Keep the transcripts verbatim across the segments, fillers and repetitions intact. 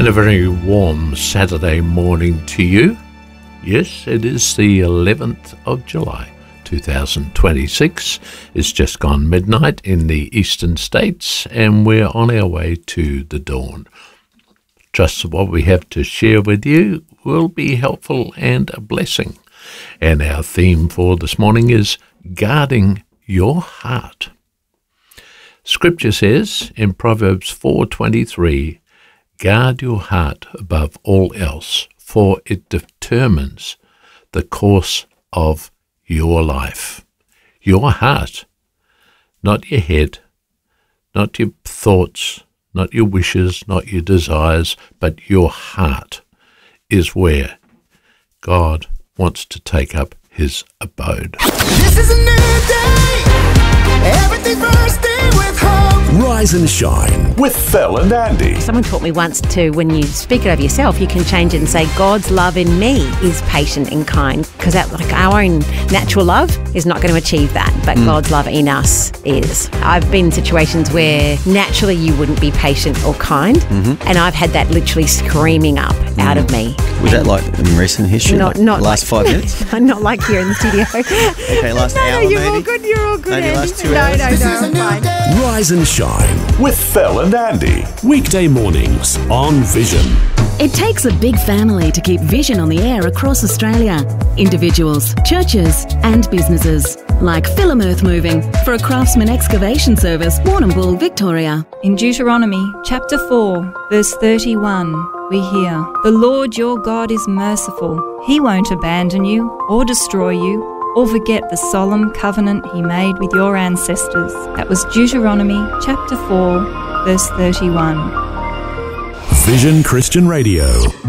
And a very warm Saturday morning to you. Yes, it is the eleventh of July, two thousand twenty-six. It's just gone midnight in the eastern states, and we're on our way to the dawn. Trust what we have to share with you will be helpful and a blessing. And our theme for this morning is guarding your heart. Scripture says in Proverbs four twenty-three, guard your heart above all else, for it determines the course of your life. Your heart, not your head, not your thoughts, not your wishes, not your desires, but your heart is where God wants to take up his abode. This is a new day. Everything first day with hope. Rise and shine with Phil and Andy. Someone taught me once to, when you speak it over yourself, you can change it and say, God's love in me is patient and kind. Because like our own natural love is not going to achieve that, but mm. God's love in us is. I've been in situations where naturally you wouldn't be patient or kind, mm-hmm. and I've had that literally screaming up mm. out of me. Was and that like in recent history? Not, like not last like, five minutes? Not like here in the studio. Okay, last no, hour no, you're maybe? all good, you're all good, Maybe Andy. last two no, hours? No, This no, is a I'm new fine. day. Rise and shine with Phil and Andy. Weekday mornings on Vision. It takes a big family to keep Vision on the air across Australia. Individuals, churches and businesses. Like Film Earth Moving for a Craftsman excavation service, Warrnambool, Victoria. In Deuteronomy chapter four, verse thirty-one, we hear, "The Lord your God is merciful. He won't abandon you or destroy you or forget the solemn covenant he made with your ancestors." That was Deuteronomy chapter four, verse thirty-one. Vision Christian Radio.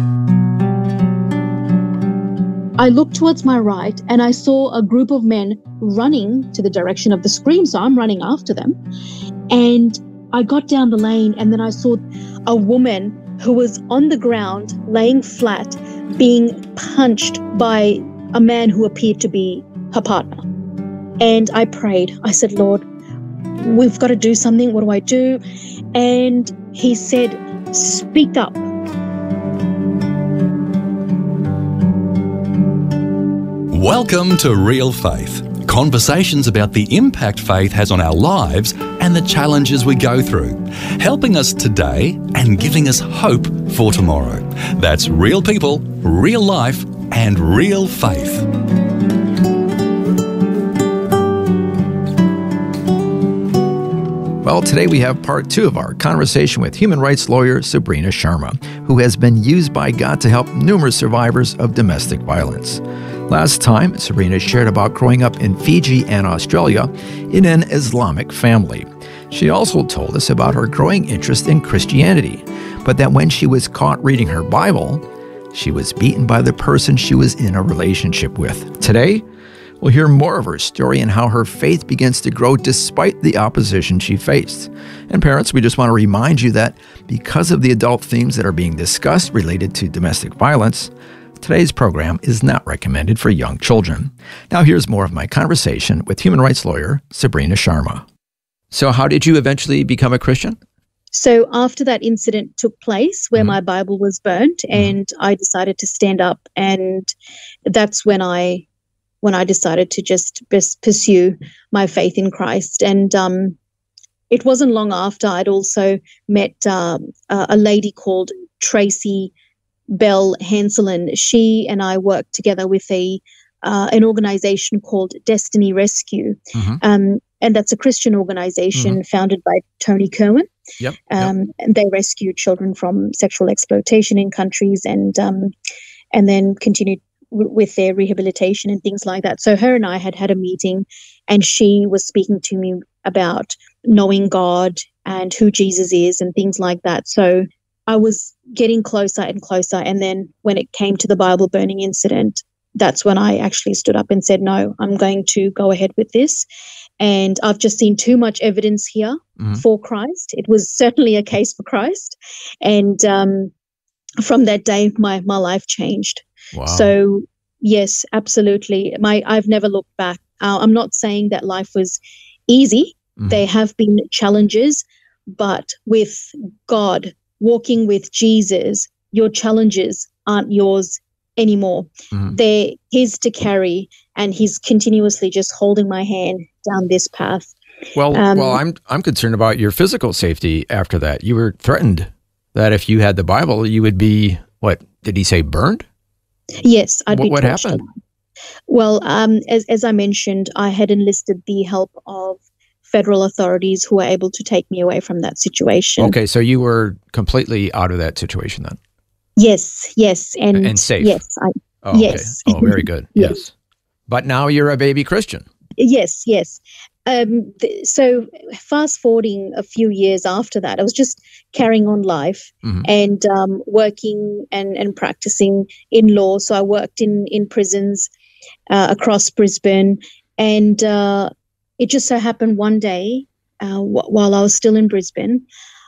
I looked towards my right and I saw a group of men running to the direction of the scream, so I'm running after them. And I got down the lane and then I saw a woman who was on the ground, laying flat, being punched by a man who appeared to be her partner. And I prayed. I said, Lord, we've got to do something. What do I do? And he said, speak up. Welcome to Real Faith. Conversations about the impact faith has on our lives and the challenges we go through, helping us today and giving us hope for tomorrow. That's real people, real life, and real faith. Well, today we have part two of our conversation with human rights lawyer Sabrina Sharma, who has been used by God to help numerous survivors of domestic violence. Last time, Sabrina shared about growing up in Fiji and Australia in an Islamic family. She also told us about her growing interest in Christianity, but that when she was caught reading her Bible, she was beaten by the person she was in a relationship with. Today, we'll hear more of her story and how her faith begins to grow despite the opposition she faced. And parents, we just want to remind you that because of the adult themes that are being discussed related to domestic violence, today's program is not recommended for young children. Now here's more of my conversation with human rights lawyer Sabrina Sharma. So how did you eventually become a Christian? So after that incident took place where mm-hmm. my Bible was burnt mm-hmm. and I decided to stand up, and that's when I when I decided to just pursue my faith in Christ. And um, it wasn't long after I'd also met uh, a lady called Tracy Bell Hanselin. She and I worked together with a uh, an organization called Destiny Rescue. Mm-hmm. Um, and that's a Christian organization mm-hmm. founded by Tony Kerwin. Yep, um, yep. And they rescue children from sexual exploitation in countries and um, and then continued with their rehabilitation and things like that. So her and I had had a meeting, and she was speaking to me about knowing God and who Jesus is and things like that. So I was getting closer and closer. And then when it came to the Bible burning incident, that's when I actually stood up and said, no, I'm going to go ahead with this. And I've just seen too much evidence here mm-hmm. for Christ. It was certainly a case for Christ. And um, from that day, my, my life changed. Wow. So yes, absolutely. My I've never looked back. Uh, I'm not saying that life was easy. Mm-hmm. There have been challenges, but with God, walking with Jesus, your challenges aren't yours anymore. Mhm. They're his to carry, and he's continuously just holding my hand down this path. Well, Um, well, I'm I'm concerned about your physical safety after that. You were threatened that if you had the Bible, you would be, what did he say, burned? Yes, I'd What- be what torched happened? alive. Well, um, as as I mentioned, I had enlisted the help of federal authorities who were able to take me away from that situation. Okay, so you were completely out of that situation then, Yes, yes, and, and safe. yes, I, Oh, yes. Okay. Oh, very good. Yes. Yes. But now you're a baby Christian. Yes, yes. Um, th- so fast forwarding a few years after that, I was just carrying on life Mhm. and um, working and, and practicing in law. So I worked in, in prisons uh, across Brisbane. And uh, it just so happened one day, uh, w- while I was still in Brisbane,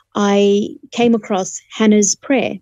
I came across Hannah's prayer,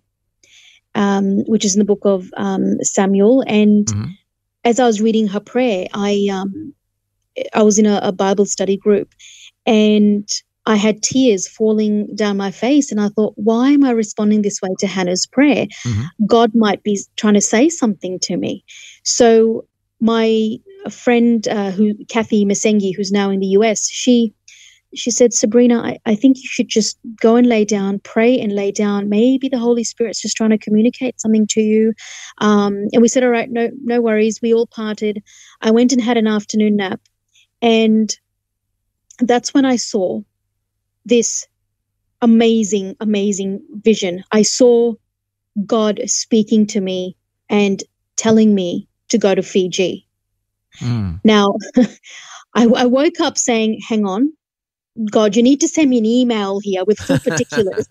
um, which is in the book of um, Samuel. And Mhm. as I was reading her prayer, I um, I was in a, a Bible study group, and I had tears falling down my face. And I thought, why am I responding this way to Hannah's prayer? Mhm. God might be trying to say something to me. So my friend, uh, who Kathy Masengi, who's now in the U S, she she said, Sabrina, I, I think you should just go and lay down, pray and lay down. Maybe the Holy Spirit's just trying to communicate something to you. Um, and we said, all right, no, no worries. We all parted. I went and had an afternoon nap. And that's when I saw this amazing, amazing vision. I saw God speaking to me and telling me to go to Fiji. Mm. Now, I, I woke up saying, hang on, God, you need to send me an email here with full particulars.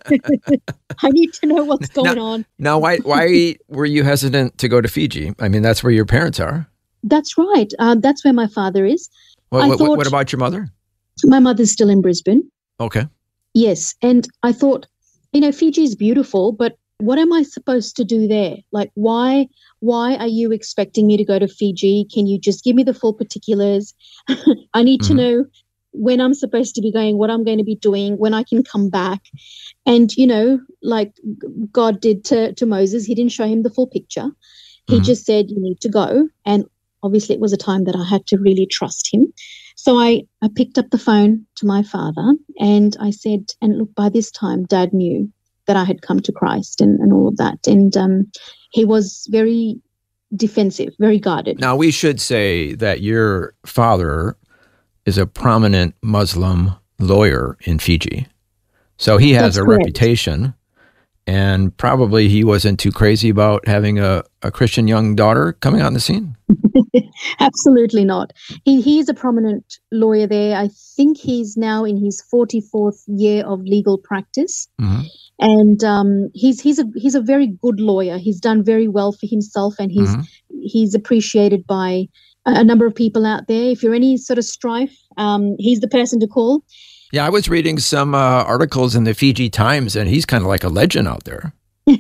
I need to know what's going Now- on. Now, why why were you hesitant to go to Fiji? I mean, that's where your parents are. That's right. Um, that's where my father is. What, I what, thought- what about your mother? My mother's still in Brisbane. Okay. Yes. And I thought, you know, Fiji is beautiful, but what am I supposed to do there? Like, why, why are you expecting me to go to Fiji? Can you just give me the full particulars? I need to Mhm. know when I'm supposed to be going, what I'm going to be doing, when I can come back. And, you know, like God did to, to Moses, he didn't show him the full picture. He Mhm. just said, you need to go. And obviously it was a time that I had to really trust him. So I, I picked up the phone to my father and I said, and look, by this time, Dad knew that I had come to Christ and, and all of that. And um, he was very defensive, very guarded. Now, we should say that your father is a prominent Muslim lawyer in Fiji. So he has That's a correct. reputation, and probably he wasn't too crazy about having a, a Christian young daughter coming on the scene. Absolutely not. He he is a prominent lawyer there. I think he's now in his forty-fourth year of legal practice, Mhm. and um, he's he's a he's a very good lawyer. He's done very well for himself, and he's Mhm. he's appreciated by a, a number of people out there. If you're any sort of strife, um, he's the person to call. Yeah, I was reading some uh, articles in the Fiji Times, and he's kind of like a legend out there.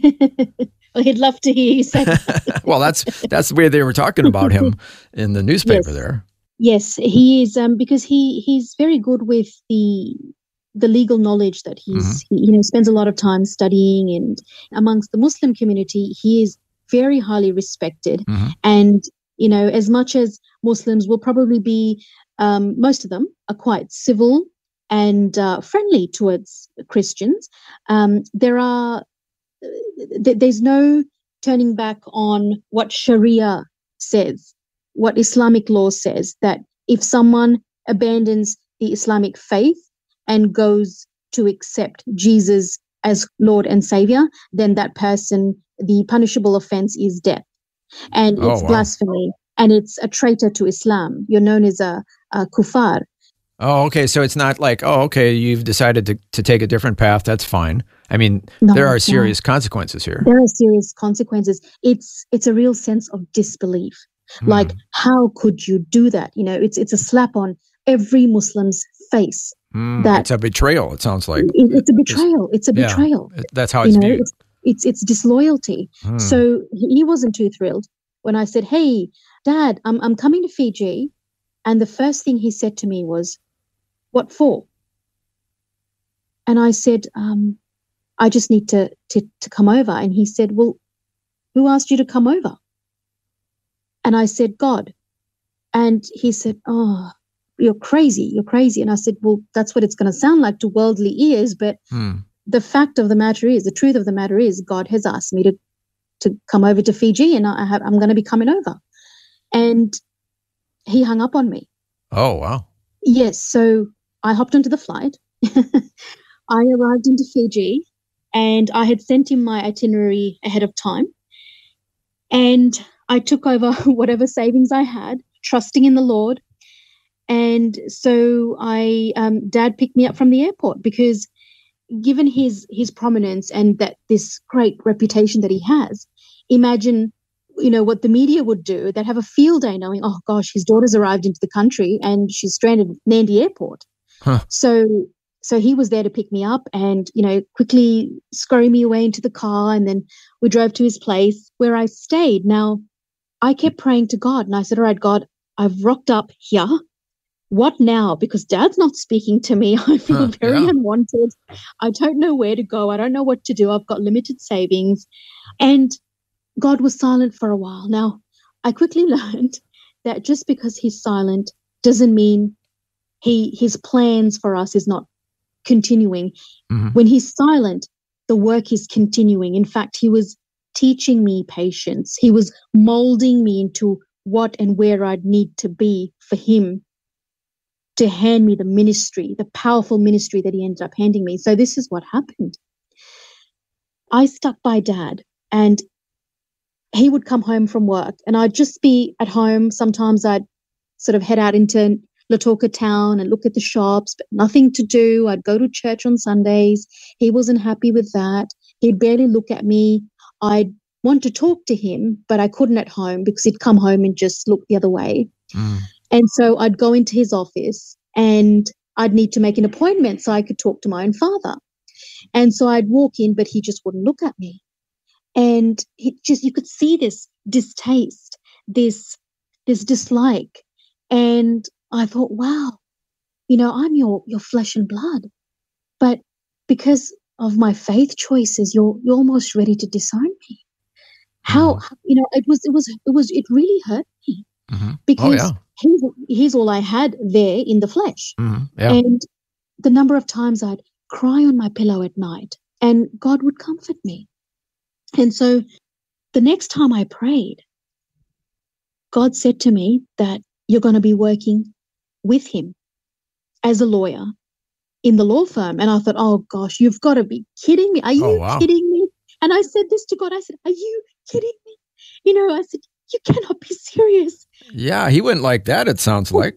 Well, he'd love to hear you say that. Well, that's that's the way they were talking about him in the newspaper Yes. there. Yes, he is, um, because he he's very good with the the legal knowledge that he's he, you know spends a lot of time studying, and amongst the Muslim community, he is very highly respected. Mhm. And you know, as much as Muslims will probably be, um, most of them are quite civil and uh, friendly towards Christians. Um, there are th- there's no turning back on what Sharia says, what Islamic law says, that if someone abandons the Islamic faith and goes to accept Jesus as Lord and Savior, then that person, the punishable offense is death. And Oh, it's wow. blasphemy, and it's a traitor to Islam. You're known as a, a kuffar. Oh, okay. So it's not like, oh, okay, you've decided to, to take a different path. That's fine. I mean, No, there are no. serious consequences here. There are serious consequences. It's it's a real sense of disbelief. Hmm. Like, how could you do that? You know, it's it's a slap on every Muslim's face. Hmm, that- it's a betrayal, it sounds like. It, it's a betrayal. It's a Yeah, betrayal. it- that's how You it's know, viewed. it's, it's it's disloyalty. Hmm. So he wasn't too thrilled when I said, "Hey, Dad, I'm I'm coming to Fiji," and the first thing he said to me was, "What for?" And I said, um, I just need to, to, to come over. And he said, well, who asked you to come over? And I said, God. And he said, oh, you're crazy. You're crazy. And I said, well, that's what it's going to sound like to worldly ears. But Hmm. the fact of the matter is, the truth of the matter is, God has asked me to, to come over to Fiji, and I have, I'm going to be coming over. And he hung up on me. Oh, wow. Yes. So I hopped onto the flight. I arrived into Fiji, and I had sent him my itinerary ahead of time. And I took over whatever savings I had, trusting in the Lord. And so I, um, Dad picked me up from the airport because, given his his prominence and that this great reputation that he has, imagine, you know, what the media would do. They'd have a field day knowing, oh gosh, his daughter's arrived into the country and she's stranded at Nandi Airport. Huh. So so he was there to pick me up and, you know, quickly scurry me away into the car, and then we drove to his place where I stayed. Now, I kept praying to God, and I said, all right, God, I've rocked up here. What now? Because Dad's not speaking to me. I feel Huh, very yeah. unwanted. I don't know where to go. I don't know what to do. I've got limited savings. And God was silent for a while. Now, I quickly learned that just because he's silent doesn't mean he his plans for us is not continuing. Mhm. When he's silent, the work is continuing. In fact, he was teaching me patience. He was molding me into what and where I'd need to be for him to hand me the ministry, the powerful ministry that he ended up handing me. So this is what happened. I stuck by Dad, and he would come home from work, and I'd just be at home. Sometimes I'd sort of head out into Lautoka town and look at the shops, but nothing to do. I'd go to church on Sundays. He wasn't happy with that. He'd barely look at me. I'd want to talk to him, but I couldn't at home because he'd come home and just look the other way. Mm. And so I'd go into his office, and I'd need to make an appointment so I could talk to my own father. And so I'd walk in, but he just wouldn't look at me. And he just, you could see this distaste, this, this dislike. And I thought, wow, you know, I'm your, your flesh and blood, but because of my faith choices, you're, you're almost ready to disown me. How, you know, it was, it was, it was, it really hurt me Mhm. because Oh, yeah. he's, he's all I had there in the flesh. Mhm. Yeah. And the number of times I'd cry on my pillow at night, and God would comfort me. And so the next time I prayed, God said to me that you're going to be working with him as a lawyer in the law firm. And I thought, oh gosh, you've got to be kidding me. Are you Oh, wow. kidding me? And I said this to God. I said, are you kidding me? You know, I said, you cannot be serious. Yeah, he wouldn't like that, it sounds like.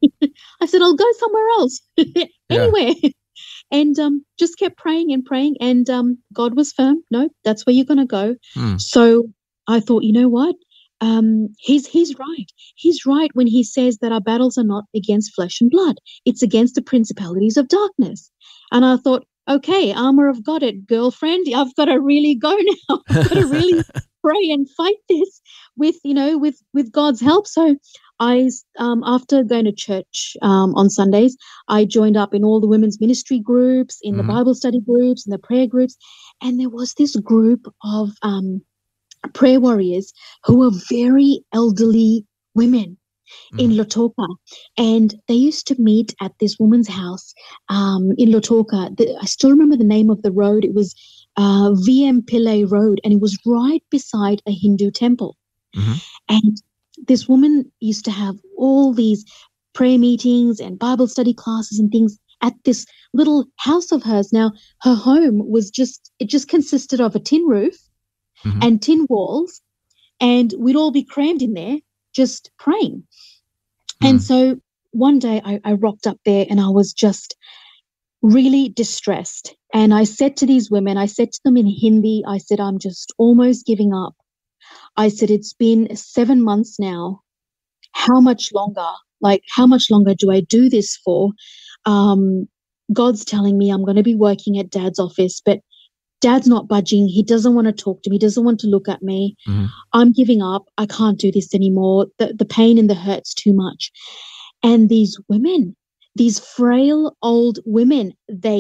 I said, I'll go somewhere else, anywhere. And um, just kept praying and praying. And um, God was firm. No, that's where you're going to go. Hmm. So I thought, you know what? Um, he's he's right. He's right when he says that our battles are not against flesh and blood. It's against the principalities of darkness. And I thought, okay, armor of God it, girlfriend. I've got to really go now. I've got to really pray and fight this with, you know, with, with God's help. So I, um, after going to church um, on Sundays, I joined up in all the women's ministry groups, in the Mhm. Bible study groups, in the prayer groups. And there was this group of um, prayer warriors who were very elderly women in Lautoka. And they used to meet at this woman's house um, in Lautoka. The, I still remember the name of the road. It was uh, V M Pillay Road, and it was right beside a Hindu temple. Mhm. And this woman used to have all these prayer meetings and Bible study classes and things at this little house of hers. Now, her home was just, it just consisted of a tin roof Mhm. and tin walls, and we'd all be crammed in there just praying. And so one day I, I rocked up there, and I was just really distressed. And I said to these women, I said to them in Hindi, I said, I'm just almost giving up. I said, it's been seven months now. How much longer? Like, how much longer do I do this for? Um, God's telling me I'm going to be working at Dad's office, but Dad's not budging. He doesn't want to talk to me. He doesn't want to look at me. Mhm. I'm giving up. I can't do this anymore. The, the pain and the hurt's too much. And these women, these frail old women, they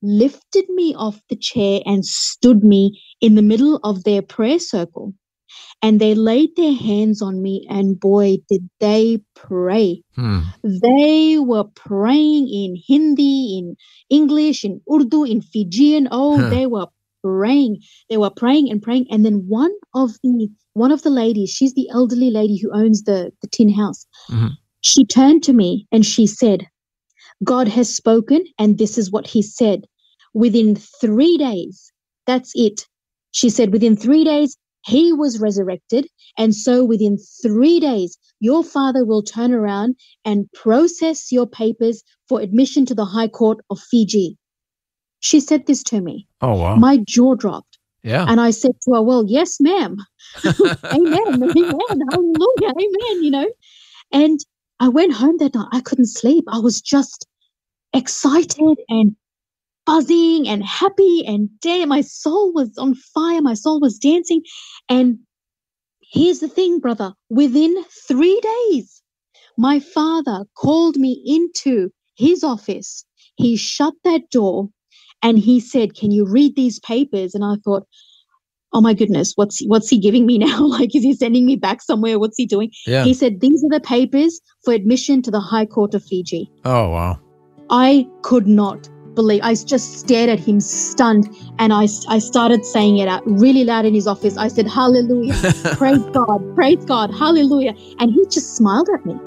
lifted me off the chair and stood me in the middle of their prayer circle. And they laid their hands on me, and boy, did they pray. Hmm. They were praying in Hindi, in English, in Urdu, in Fijian. Oh, Huh. they were praying. They were praying and praying. And then one of the one of the ladies, she's the elderly lady who owns the, the tin house. Mhm. She turned to me and she said, God has spoken, and this is what he said. Within three days, that's it. She said, within three days, he was resurrected. And so within three days, your father will turn around and process your papers for admission to the High Court of Fiji. She said this to me. Oh, wow. My jaw dropped. Yeah. And I said to her, well, yes, ma'am. Amen. Amen. Hallelujah. Amen. You know, and I went home that night. I couldn't sleep. I was just excited and buzzing and happy, and damn, my soul was on fire. My soul was dancing. And here's the thing, brother. Within three days, my father called me into his office. He shut that door and he said, can you read these papers? And I thought, oh my goodness, what's what's he giving me now? Like, is he sending me back somewhere? What's he doing? Yeah. He said, these are the papers for admission to the High Court of Fiji. Oh, wow. I could not believe. I just stared at him stunned, and I, I started saying it out really loud in his office. I said, hallelujah, praise God, praise God, hallelujah. And he just smiled at me.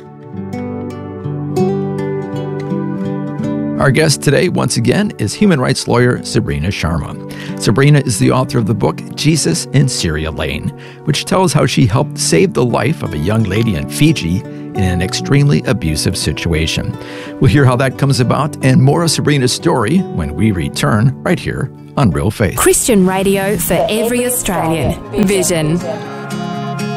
Our guest today, once again, is human rights lawyer Sabrina Sharma. Sabrina is the author of the book Jesus in Syria Lane, which tells how she helped save the life of a young lady in Fiji in an extremely abusive situation. We'll hear how that comes about and more of Sabrina's story when we return right here on Real Faith. Christian radio for every Australian. Vision.